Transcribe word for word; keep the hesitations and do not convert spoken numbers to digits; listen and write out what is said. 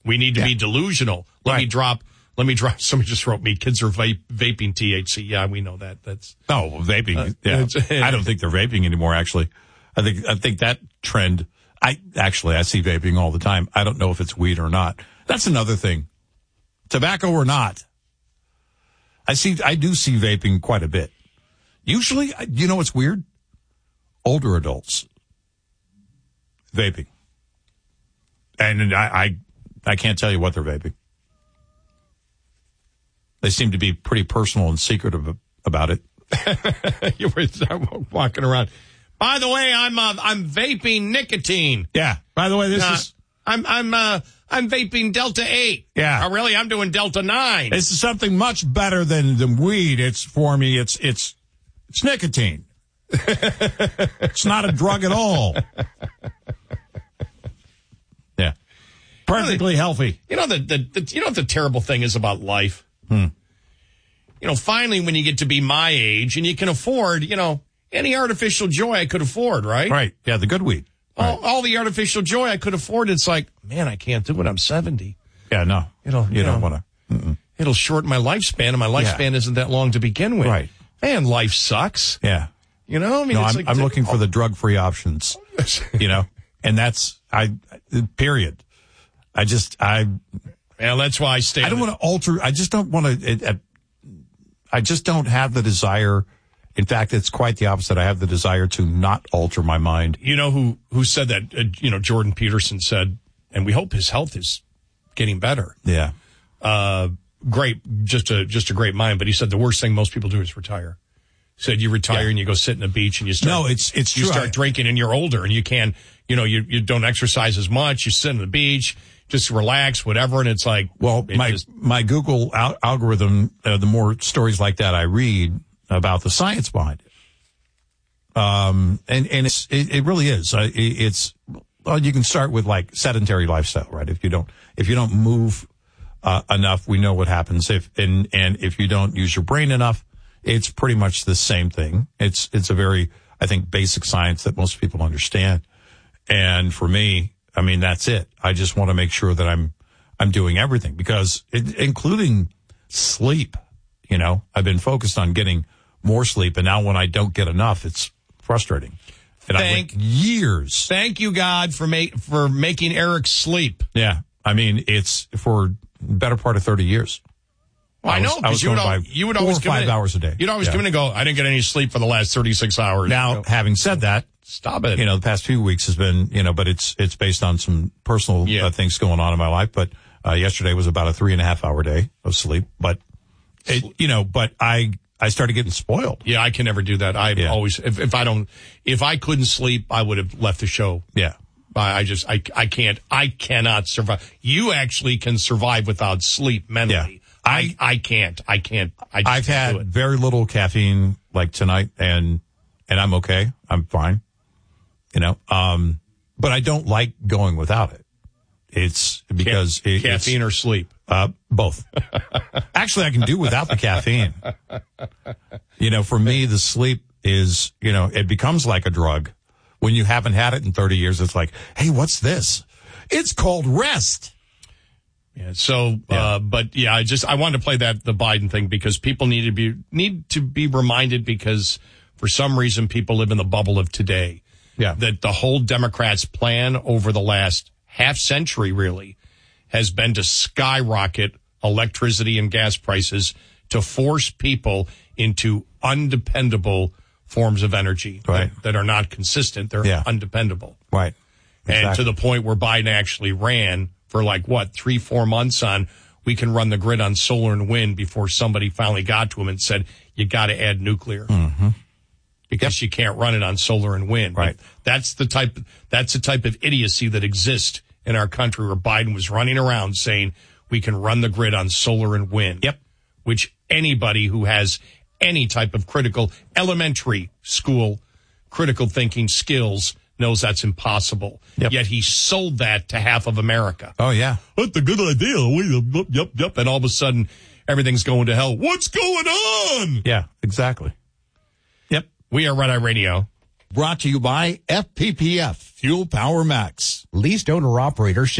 We need to Yeah. be delusional. Let Right. me drop. Let me drop. Somebody just wrote me. Kids are vape, vaping T H C. Yeah, we know that. That's No, vaping. Uh, yeah. it's- I don't think they're vaping anymore, actually. I think I think that trend, I actually, I see vaping all the time. I don't know if it's weed or not. That's another thing. Tobacco or not. I see, I do see vaping quite a bit. Usually, you know what's weird? Older adults vaping. And I, I, I can't tell you what they're vaping. They seem to be pretty personal and secretive about it. you were walking around. By the way, I'm uh, I'm vaping nicotine. Yeah. By the way, this Uh, is I'm I'm uh, I'm vaping Delta eight. Yeah. Oh, really? I'm doing Delta nine. this is something much better than than weed. It's for me. It's it's it's nicotine. It's not a drug at all. Yeah. Perfectly healthy. You know the, the, the you know what the terrible thing is about life? Hmm. You know, finally when you get to be my age and you can afford, you know, any artificial joy I could afford, right? Right. Yeah, the good weed. All, Right. all the artificial joy I could afford, it's like, man, I can't do it. I'm seventy. Yeah, no. It'll, You you don't know, want to. It'll shorten my lifespan, and my lifespan isn't that long to begin with. Right. Man, life sucks. Yeah. You know, I mean, No, it's I'm, like I'm looking for the drug-free options, you know, and that's, I, period. I just, I, Yeah, that's why I stay. I don't want to alter, I just don't want to, I just don't have the desire. In fact, it's quite the opposite. I have the desire to not alter my mind. You know who who said that? Uh, you know, Jordan Peterson said, and we hope his health is getting better. Yeah. Uh, great, just a just a great mind. But he said the worst thing most people do is retire. He said you retire Yeah. and you go sit in the beach and you start. No, it's, it's you true. start I- drinking and you're older and you can, you know, you you don't exercise as much. You sit on the beach, just relax, whatever. And it's like, Well, it my just- my Google al- algorithm, uh, the more stories like that I read about the science behind it. Um, and, and it's, it, it really is. Uh, it, it's, well, you can start with like sedentary lifestyle, right? If you don't, if you don't move, uh, enough, we know what happens. If, and, and if you don't use your brain enough, it's pretty much the same thing. It's, it's a very, I think, basic science that most people understand. And for me, I mean, that's it. I just want to make sure that I'm, I'm doing everything because it, including sleep, you know, I've been focused on getting more sleep. And now when I don't get enough, it's frustrating. And I Thank- went years. Thank you, God, for ma- for making Eric sleep. Yeah. I mean, it's for better part of thirty years. Well, I, I was- know, I was because you would, going al- by you would four always or come five in, hours a day. You'd always Yeah. come in and go, I didn't get any sleep for the last thirty-six hours. Now, You know, having said that, stop it. you know, the past few weeks has been, you know, but it's, it's based on some personal Yeah. uh, things going on in my life. But, uh, yesterday was about a three and a half hour day of sleep. But, it, you know, but I, I started getting spoiled. Yeah, I can never do that. I Yeah. always, if, if I don't, if I couldn't sleep, I would have left the show. Yeah. I, I just, I, I can't, I cannot survive. You actually can survive without sleep mentally. Yeah. I, I can't, I can't, I just I've can't do had it. very little caffeine like tonight and, and I'm okay. I'm fine. You know, um, but I don't like going without it. It's because it, Caffeine it's, or sleep. Uh, both. Actually, I can do without the caffeine. You know, for me, the sleep is, you know, it becomes like a drug. When you haven't had it in thirty years, it's like, hey, what's this? It's called rest. Yeah. So, Yeah. uh, but yeah, I just, I wanted to play that, the Biden thing because people need to be, need to be reminded because for some reason people live in the bubble of today. Yeah. That the whole Democrats' plan over the last half century really has been to skyrocket electricity and gas prices to force people into undependable forms of energy Right. that, that are not consistent. They're Yeah. undependable. Right. And Exactly. to the point where Biden actually ran for like, what, three, four months on, we can run the grid on solar and wind before somebody finally got to him and said, you got to add nuclear. Mm-hmm. Because you can't run it on solar and wind. Right. But that's the type, that's the type of idiocy that exists in our country where Biden was running around saying we can run the grid on solar and wind. Yep. Which anybody who has any type of critical elementary school critical thinking skills knows that's impossible. Yep. Yet he sold that to half of America. Oh, yeah. That's a good idea. Yep, yep, yep. And all of a sudden, everything's going to hell. What's going on? Yeah, exactly. Yep. We are Red Eye Radio. Brought to you by F P P F, Fuel Power Max. Leased owner operator should